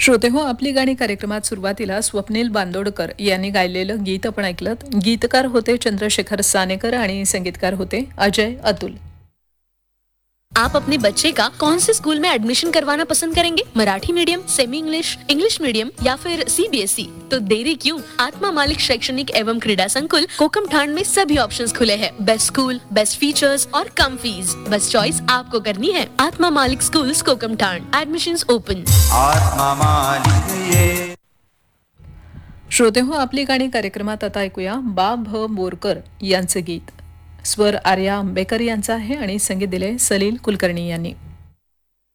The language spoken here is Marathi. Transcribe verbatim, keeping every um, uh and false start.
श्रोते हो, आपली गाणी कार्यक्रमात सुरुवातीला स्वप्नील बांदोडकर यांनी गायलेलं गीत आपण ऐकलं. गीतकार होते चंद्रशेखर सानेकर आणि संगीतकार होते अजय अतुल. आप अपने बच्चे का कौन से स्कूल में एडमिशन करवाना पसंद करेंगे? Marathi medium, semi English, English medium या फिर सी बी एस ई? तो देरी क्यों? आत्मा मालिक शैक्षणिक एवं क्रीड़ा संकुल कोकम ठाण में सभी ऑप्शंस खुले हैं. बेस्ट स्कूल, बेस्ट फीचर्स और कम फीस. बस चॉइस आपको करनी है. आत्मा मालिक स्कूल्स कोकम ठाण. Admissions open. आत्मा मालिक ये. श्रोते हो, आपली गाणी कार्यक्रमात आता ऐकूया बा भ बोरकर यांचे गीत. स्वर आर्या आंबेकर यांचा आहे आणि संगीत दिले सलील कुलकर्णी यांनी.